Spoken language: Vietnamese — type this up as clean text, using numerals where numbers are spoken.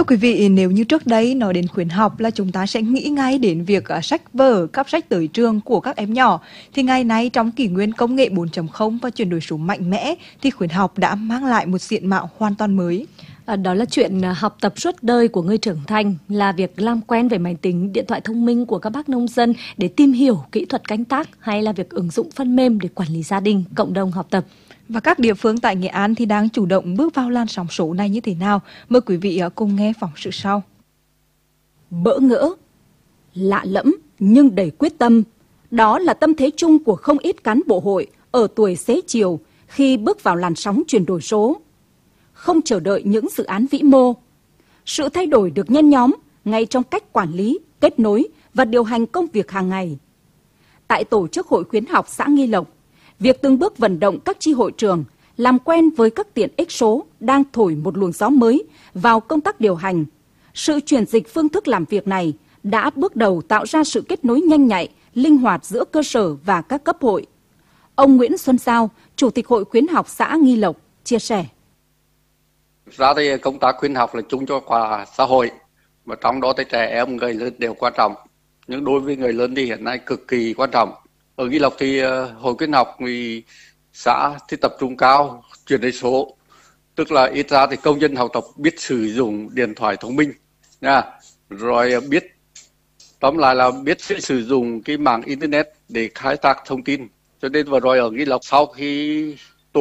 Thưa quý vị, nếu như trước đây nói đến khuyến học là chúng ta sẽ nghĩ ngay đến việc sách vở, cắp sách tới trường của các em nhỏ, thì ngày nay trong kỷ nguyên công nghệ 4.0 và chuyển đổi số mạnh mẽ thì khuyến học đã mang lại một diện mạo hoàn toàn mới. Đó là chuyện học tập suốt đời của người trưởng thành, là việc làm quen với máy tính, điện thoại thông minh của các bác nông dân để tìm hiểu kỹ thuật canh tác, hay là việc ứng dụng phân mêm để quản lý gia đình, cộng đồng học tập. Và các địa phương tại Nghệ An thì đang chủ động bước vào làn sóng số này như thế nào? Mời quý vị cùng nghe phóng sự sau. Bỡ ngỡ, lạ lẫm nhưng đầy quyết tâm. Đó là tâm thế chung của không ít cán bộ hội ở tuổi xế chiều khi bước vào làn sóng chuyển đổi số. Không chờ đợi những dự án vĩ mô. Sự thay đổi được nhen nhóm ngay trong cách quản lý, kết nối và điều hành công việc hàng ngày. Tại tổ chức hội khuyến học xã Nghi Lộc, việc từng bước vận động các chi hội trường làm quen với các tiện ích số đang thổi một luồng gió mới vào công tác điều hành. Sự chuyển dịch phương thức làm việc này đã bước đầu tạo ra sự kết nối nhanh nhạy, linh hoạt giữa cơ sở và các cấp hội. Ông Nguyễn Xuân Giao, Chủ tịch Hội khuyến học xã Nghi Lộc, chia sẻ. Ra thì công tác khuyến học là chung cho cả xã hội, và trong đó thì trẻ em, người lớn đều quan trọng. Nhưng đối với người lớn thì hiện nay cực kỳ quan trọng. Ở Nghi Lộc thì hội khuyến học vì xã thì tập trung cao chuyển đổi số, tức là ít ra thì công dân học tập biết sử dụng điện thoại thông minh nha, rồi biết tóm lại là biết sử dụng cái mạng internet để khai thác thông tin. Cho nên vừa rồi ở Nghi Lộc sau khi